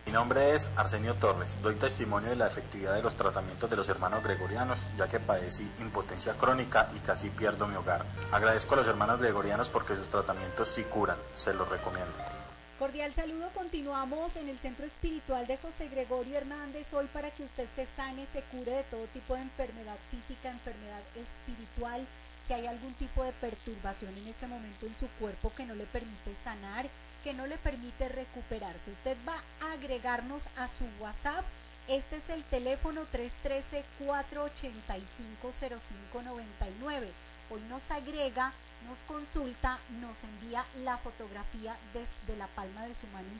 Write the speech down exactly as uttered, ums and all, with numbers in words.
Mi nombre es Arsenio Torres, doy testimonio de la efectividad de los tratamientos de los hermanos gregorianos, ya que padecí impotencia crónica y casi pierdo mi hogar. Agradezco a los hermanos gregorianos porque sus tratamientos sí curan, se los recomiendo. Cordial saludo, continuamos en el Centro Espiritual de José Gregorio Hernández, hoy para que usted se sane, se cure de todo tipo de enfermedad física, enfermedad espiritual, si hay algún tipo de perturbación en este momento en su cuerpo que no le permite sanar, que no le permite recuperarse. Usted va a agregarnos a su WhatsApp, este es el teléfono tres uno tres, cuatro ocho cinco, cero cinco nueve nueve. Hoy nos agrega, nos consulta, nos envía la fotografía desde la palma de su mano